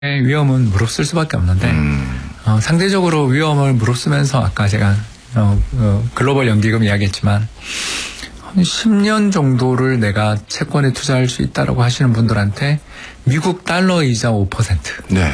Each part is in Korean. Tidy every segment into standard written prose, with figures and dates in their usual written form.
위험은 무릅쓸 수밖에 없는데 상대적으로 위험을 무릅쓰면서 아까 제가 글로벌 연기금 이야기했지만 한 10년 정도를 내가 채권에 투자할 수 있다라고 하시는 분들한테 미국 달러 이자 5%. 네.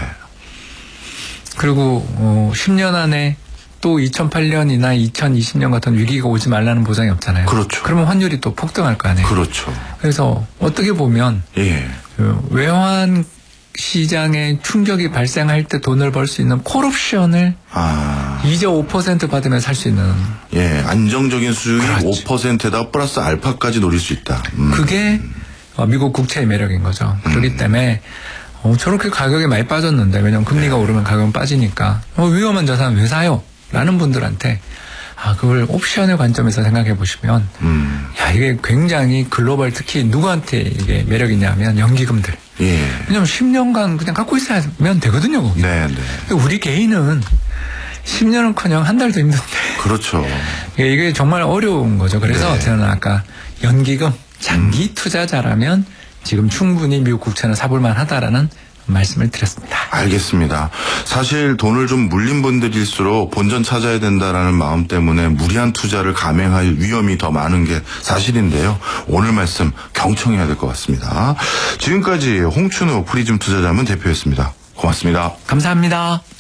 그리고 10년 안에 또 2008년이나 2020년 같은 위기가 오지 말라는 보장이 없잖아요. 그렇죠. 그러면 환율이 또 폭등할 거 아니에요. 그렇죠. 그래서 어떻게 보면 외환 시장에 충격이 발생할 때 돈을 벌 수 있는 콜옵션을 이자 5% 받으면 살 수 있는. 안정적인 수익이 그렇지. 5%에다 플러스 알파까지 노릴 수 있다. 그게 미국 국채의 매력인 거죠. 그렇기 때문에 저렇게 가격이 많이 빠졌는데 왜냐면 금리가 오르면 가격은 빠지니까 위험한 자산 왜 사요? 라는 분들한테 그걸 옵션의 관점에서 생각해 보시면 이게 굉장히 글로벌 특히 누구한테 이게 매력이 있냐면 연기금들. 왜냐면 10년간 그냥 갖고 있으면 되거든요. 거기. 네. 우리 개인은 10년은커녕 한 달도 힘든데. 그렇죠. 이게 정말 어려운 거죠. 그래서 저는 아까 연기금 장기 투자자라면 지금 충분히 미국 국채는 사볼 만하다라는 말씀을 드렸습니다. 알겠습니다. 사실 돈을 좀 물린 분들일수록 본전 찾아야 된다라는 마음 때문에 무리한 투자를 감행할 위험이 더 많은 게 사실인데요. 오늘 말씀 경청해야 될 것 같습니다. 지금까지 홍춘우 프리즘 투자자문 대표였습니다. 고맙습니다. 감사합니다.